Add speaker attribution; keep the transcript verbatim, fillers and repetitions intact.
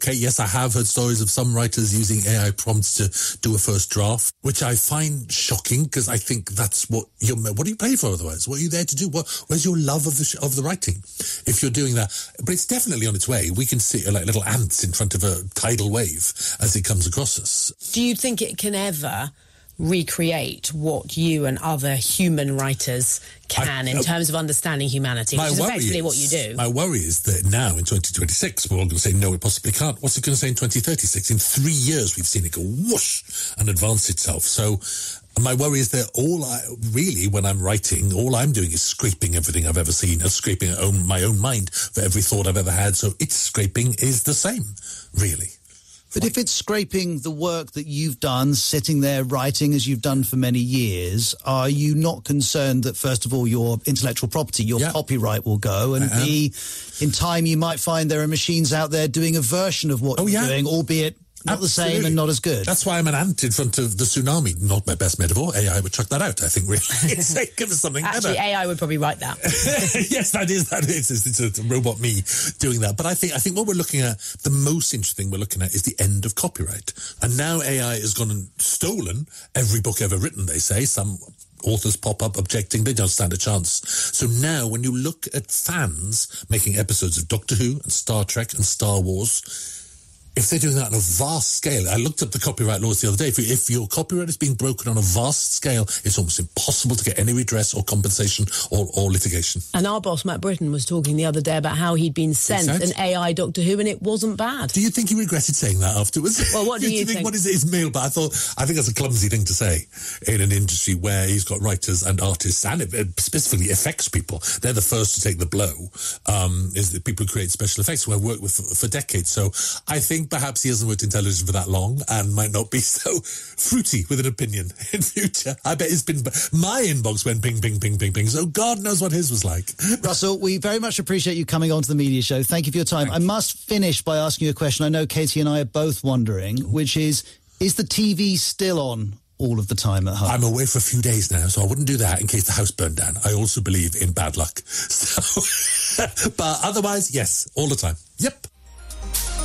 Speaker 1: okay, yes, I have heard stories of some writers using A I prompts to do a first draft, which I find shocking because I think that's what you're, what do you pay for otherwise? What are you there to do? What, where's your love of the, sh- of the writing? If you're doing that, but it's definitely on its way. We can see like little ants in front of a tidal wave as it comes across us.
Speaker 2: Do you think it can ever recreate what you and other human writers can I, in uh, terms of understanding humanity, which is effectively is, what you do?
Speaker 1: My worry is that now in twenty twenty-six we're all going to say no, it possibly can't. What's it going to say in twenty thirty-six? In three years we've seen it go whoosh and advance itself. So my worry is that all I really, when I'm writing, all I'm doing is scraping everything I've ever seen, or scraping own, my own mind for every thought I've ever had. So its scraping is the same, really.
Speaker 3: But if it's scraping the work that you've done, sitting there writing as you've done for many years, are you not concerned that, first of all, your intellectual property, your yeah. copyright will go, and B, in time you might find there are machines out there doing a version of what oh, you're yeah. doing, albeit not Absolutely. the same and not as good?
Speaker 1: That's why I'm an ant in front of the tsunami. Not my best metaphor. A I would chuck that out, I think, really. Give us something
Speaker 2: Actually,
Speaker 1: better.
Speaker 2: A I would probably write that.
Speaker 1: Yes, that is, that is. It's, it's a robot me doing that. But I think, I think what we're looking at, the most interesting we're looking at is the end of copyright. And now A I has gone and stolen every book ever written, they say. Some authors pop up objecting, they don't stand a chance. So now when you look at fans making episodes of Doctor Who and Star Trek and Star Wars, if they're doing that on a vast scale, I looked up the copyright laws the other day. If, you, if your copyright is being broken on a vast scale, it's almost impossible to get any redress or compensation or, or litigation.
Speaker 2: And our boss, Matt Britton, was talking the other day about how he'd been sent an A I Doctor Who and it wasn't bad.
Speaker 1: Do you think he regretted saying that afterwards?
Speaker 2: Well, what do, do you, you think?
Speaker 1: think? What is it? His mail? But I thought, I think that's a clumsy thing to say in an industry where he's got writers and artists and it specifically effects people. They're the first to take the blow, um, is the people who create special effects who I've worked with for, for decades. So I think perhaps he hasn't worked in television for that long and might not be so fruity with an opinion in future. I bet it's been... My inbox went ping, ping, ping, ping, ping. So God knows what his was like.
Speaker 3: Russell, we very much appreciate you coming on to the media show. Thank you for your time. Thanks. I must finish by asking you a question I know Katie and I are both wondering, which is, is the T V still on all of the time at home?
Speaker 1: I'm away for a few days now, so I wouldn't do that in case the house burned down. I also believe in bad luck. So, but otherwise, yes, all the time. Yep.